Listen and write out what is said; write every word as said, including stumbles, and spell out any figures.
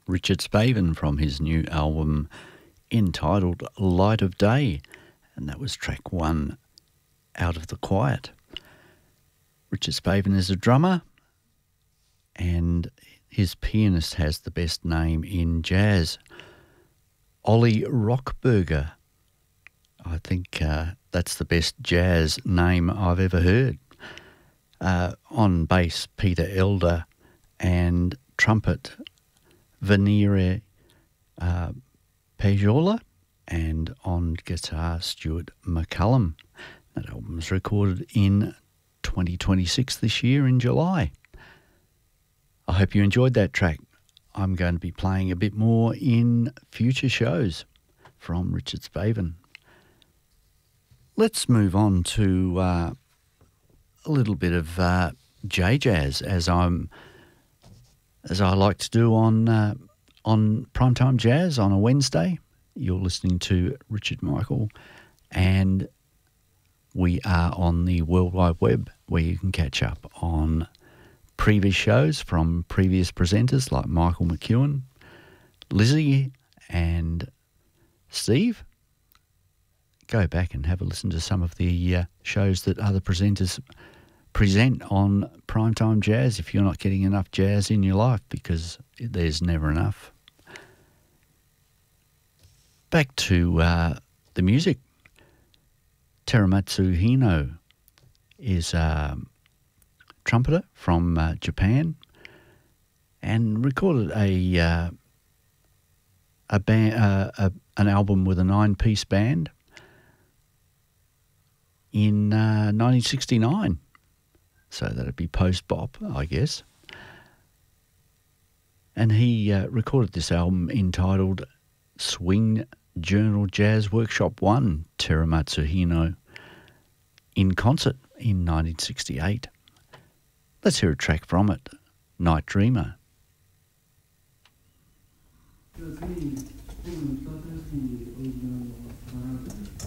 Richard Spaven from his new album entitled Light of Day, and that was track one, Out of the Quiet. Richard Spaven is a drummer, and his pianist has the best name in jazz, Ollie Rockberger. I think uh, that's the best jazz name I've ever heard. Uh, on bass, Peter Elder, and trumpet, Venere uh, Pejola, and on guitar, Stuart McCullum. That album was recorded in twenty twenty-six this year in July. I hope you enjoyed that track. I'm going to be playing a bit more in future shows from Richard Spaven. Let's move on to uh, a little bit of uh, J-Jazz, as I'm as I like to do on uh, on Primetime Jazz on a Wednesday. You're listening to Richard Michael, and we are on the World Wide Web, where you can catch up on previous shows from previous presenters like Michael McEwen, Lizzie and Steve. Go back and have a listen to some of the uh, shows that other presenters present on Primetime Jazz if you're not getting enough jazz in your life, because there's never enough. Back to uh, the music. Teramatsu Hino is a trumpeter from uh, Japan, and recorded a uh, a band, uh, a, an album with a nine-piece band in uh, nineteen sixty-nine. So that'd be post-bop, I guess. And he uh, recorded this album entitled Swing Journal Jazz Workshop one, Teramatsu Hino, in concert in nineteen sixty-eight. Let's hear a track from it, Night Dreamer. Thank you.